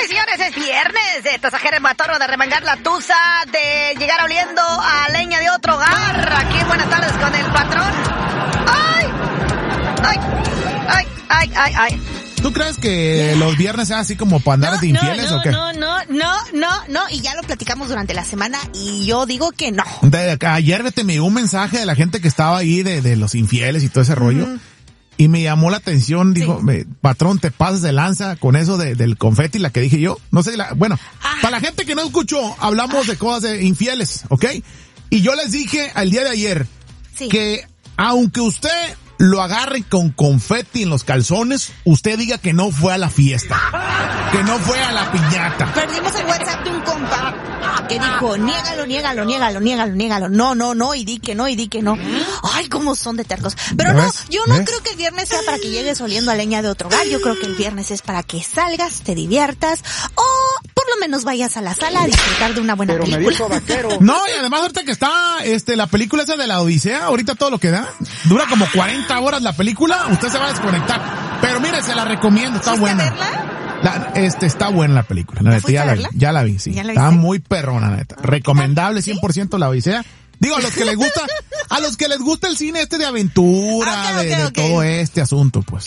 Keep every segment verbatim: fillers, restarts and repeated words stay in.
Señores y señores, es viernes de tasajear el motor, de remangar la tusa, de llegar oliendo a leña de otro hogar. Aquí, buenas tardes con el patrón. ¡Ay! ¡Ay! ¡Ay! ¡Ay! ¡Ay! ¡Ay! ¿Tú crees que los viernes sean así como para andar no, de infieles no, no, o qué? No, no, no, no, no, y ya lo platicamos durante la semana y yo digo que no. De, ayer te me dio un mensaje de la gente que estaba ahí de, de los infieles y todo ese rollo. Uh-huh. Y me llamó la atención, dijo, sí. me, patrón, te pasas de lanza con eso de, del confeti, la que dije yo. No sé, la, bueno, ah. para la gente que no escuchó, hablamos ah. de cosas de infieles, ¿ok? Y yo les dije al día de ayer sí. que aunque usted lo agarre con confeti en los calzones, usted diga que no fue a la fiesta, que no fue a la piñata. Perdimos el WhatsApp de un compa que dijo, niégalo, niégalo, niégalo, niégalo, niégalo, no, no, no, y di que no, y di que no. Ay, cómo son de tercos. Pero no, yo no ¿ves? creo que el viernes sea para que llegues oliendo a leña de otro hogar. Yo creo que el viernes es para que salgas, te diviertas, o por lo menos vayas a la sala a disfrutar de una buena Pero película. Me dijo vaquero. No, y además ahorita que está, este, la película esa de la Odisea, ahorita todo lo que da, dura como cuarenta horas la película, usted se va a desconectar. Pero mire, se la recomiendo, está buena. ¿A verla? La, este, está buena la película, la neta, ya la vi, ya la vi, sí. Está muy perrona, la neta. Recomendable cien por ciento la Odisea. Digo, a los que les gusta, a los que les gusta el cine este de aventura, okay, okay, de, de okay. todo este asunto, pues.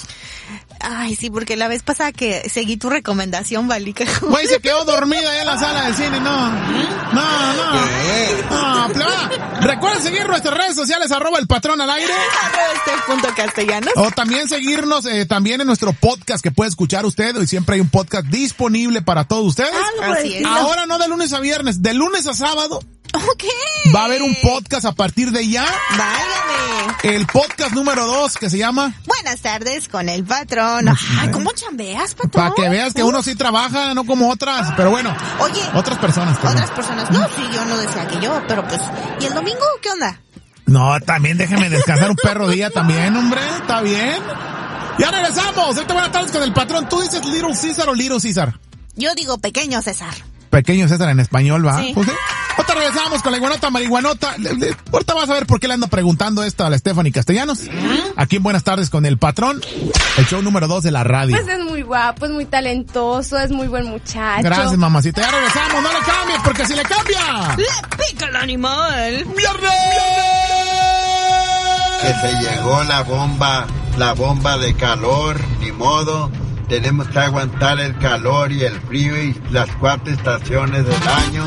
Ay, sí, porque la vez pasada que seguí tu recomendación, Valica. Güey, se quedó dormida ahí en la sala del cine, no. No, no. No, plebada. Recuerden seguir nuestras redes sociales, arroba el patrón al aire. Punto castellanos. O también seguirnos eh, también en nuestro podcast que puede escuchar usted. Hoy siempre hay un podcast disponible para todos ustedes. Así es. Ahora no de lunes a viernes, de lunes a sábado. Ok. Va a haber un podcast a partir de ya. Válgame. El podcast número dos que se llama Buenas tardes con el patrón. Ay, ¿cómo chambeas, patrón? Para que veas que uno sí trabaja, no como otras. Pero bueno. Oye. Otras personas. También. Otras personas. No, sí, yo no decía que yo, pero pues. ¿Y el domingo qué onda? No, también déjeme descansar un perro día también, hombre. ¿Está bien? Ya regresamos. Esta buenas tardes con el patrón. ¿Tú dices Little César o Little César? Yo digo Pequeño César. Pequeño César en español, ¿va? Sí. Pues, ¿sí? Ahorita regresamos con la iguanota marihuanota. Le, le, ahorita vas a ver por qué le ando preguntando esto a la Stephanie Castellanos. Aquí en Buenas tardes con el patrón, el show número dos de la radio. Pues es muy guapo, es muy talentoso, es muy buen muchacho. Gracias, mamacita. Ya regresamos, no le cambies, porque si le cambia, le pica el animal. ¡Viernes! Que se llegó la bomba, la bomba de calor, ni modo. Tenemos que aguantar el calor y el frío y las cuatro estaciones del año.